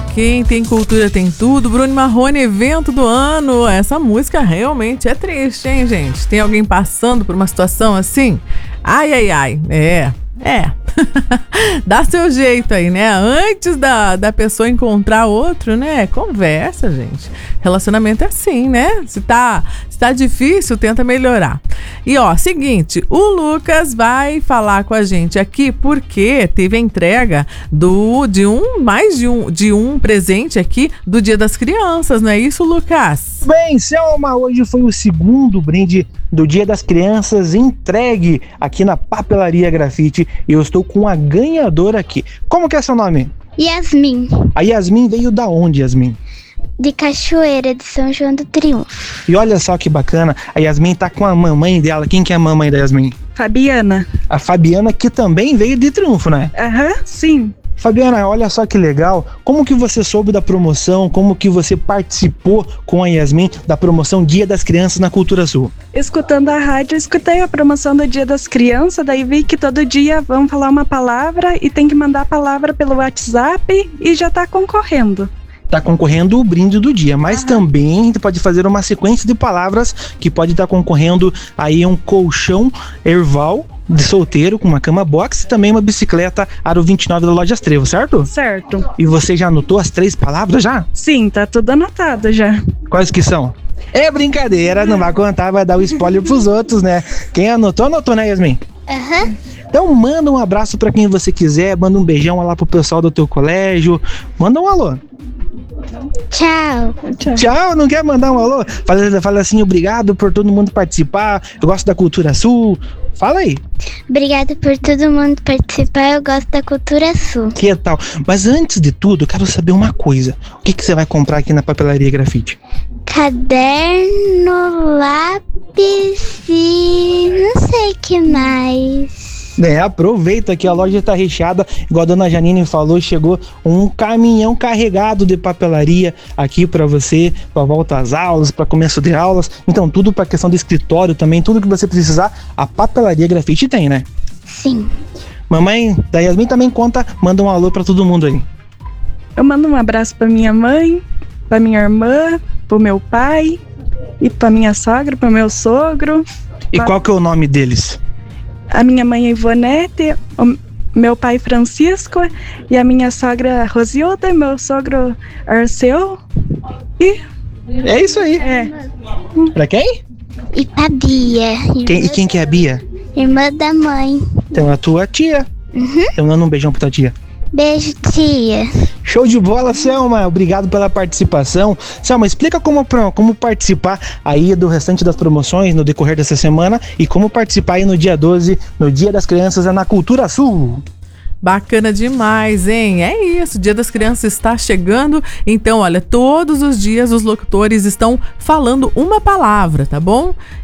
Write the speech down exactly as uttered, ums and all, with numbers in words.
quem tem cultura tem tudo. Bruno Marrone, evento do ano. Essa música realmente é triste, hein, gente? Tem alguém passando por uma situação assim? Ai, ai, ai. É, é. Dá seu jeito aí, né? Antes da, da pessoa encontrar outro, né? Conversa, gente. Relacionamento é assim, né? Se tá, se tá difícil, tenta melhorar. E ó, seguinte, o Lucas vai falar com a gente aqui porque teve a entrega do, de um, mais de um, de um presente aqui do Dia das Crianças, não é isso, Lucas? Bem, Selma, hoje foi o segundo brinde do Dia das Crianças entregue aqui na Papelaria Grafite. Eu estou com a ganhadora aqui. Como que é seu nome? Yasmin, A Yasmin veio da onde, Yasmin? de Cachoeira, de São João do Triunfo. E olha só que bacana, a Yasmin tá com a mamãe dela. Quem que é a mamãe da Yasmin? Fabiana. A Fabiana, que também veio de Triunfo, né? Aham, sim. Fabiana, olha só que legal, como que você soube da promoção, como que você participou com a Yasmin da promoção Dia das Crianças na Cultura Sul? Escutando a rádio, eu escutei a promoção do Dia das Crianças, daí vi que todo dia vão falar uma palavra e tem que mandar a palavra pelo WhatsApp e já tá concorrendo. Tá concorrendo o brinde do dia, mas também a gente pode fazer uma sequência de palavras que pode estar concorrendo aí um colchão Erval de solteiro com uma cama box e também uma bicicleta Aro vinte e nove da Lojas Trevo, certo? Certo. E você já anotou as três palavras já? Sim, tá tudo anotado já. Quais que são? É brincadeira, não vai contar, vai dar o spoiler pros outros, né? Quem anotou, anotou, né, Yasmin? Aham. Então manda um abraço pra quem você quiser, manda um beijão lá pro pessoal do teu colégio, manda um alô. Tchau. Tchau, não quer mandar um alô? Fala, fala assim, obrigado por todo mundo participar, eu gosto da Cultura Sul. Fala aí. Obrigada por todo mundo participar, eu gosto da Cultura Sul. Que tal? Mas antes de tudo, eu quero saber uma coisa. O que, que você vai comprar aqui na Papelaria Grafite? Caderno, lápis e não sei o que mais. É, aproveita que a loja tá recheada, igual a dona Janine falou, chegou um caminhão carregado de papelaria aqui pra você, pra volta às aulas, pra começo de aulas, então tudo pra questão do escritório também, tudo que você precisar, a Papelaria Grafite tem, né? Sim. Mamãe da Yasmin também conta, manda um alô pra todo mundo aí. Eu mando um abraço pra minha mãe, pra minha irmã, pro meu pai e pra minha sogra, pro meu sogro. E Pra- qual que é o nome deles? A minha mãe é Ivonete, o meu pai Francisco e a minha sogra Rosilda, meu sogro Arceu. E É isso aí. é, Pra quem? E pra Bia. Irmã, Quem- e quem que é a Bia? irmã da mãe. Então a tua tia. Uhum. Então manda um beijão pra tua tia. Beijo, tia. Show de bola, Selma. Obrigado pela participação. Selma, explica como, como participar aí do restante das promoções no decorrer dessa semana e como participar aí no dia doze, no Dia das Crianças, é na Cultura Sul. Bacana demais, hein? É isso, o Dia das Crianças está chegando. Então, olha, todos os dias os locutores estão falando uma palavra, tá bom?